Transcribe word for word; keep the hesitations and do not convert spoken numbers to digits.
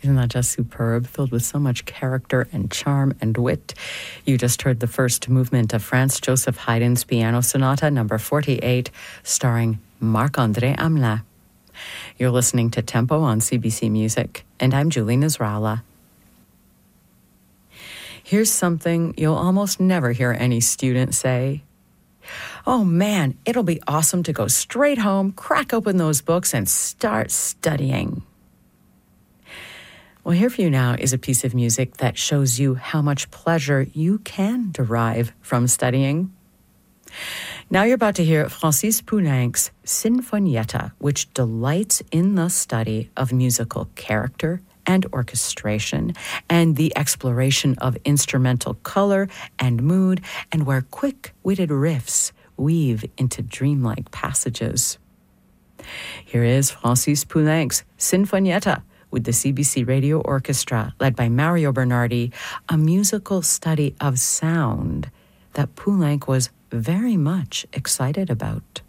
Isn't that just superb? Filled with so much character and charm and wit. You just heard the first movement of Franz Joseph Haydn's Piano Sonata number forty-eight, starring Marc-André Hamelin. You're listening to Tempo on C B C Music, and I'm Julie Nasrallah. Here's something you'll almost never hear any student say. Oh man, it'll be awesome to go straight home, crack open those books, and start studying. Well, here for you now is a piece of music that shows you how much pleasure you can derive from studying. Now you're about to hear Francis Poulenc's Sinfonietta, which delights in the study of musical character and orchestration and the exploration of instrumental color and mood, and where quick-witted riffs weave into dreamlike passages. Here is Francis Poulenc's Sinfonietta, with the C B C Radio Orchestra, led by Mario Bernardi, a musical study of sound that Poulenc was very much excited about.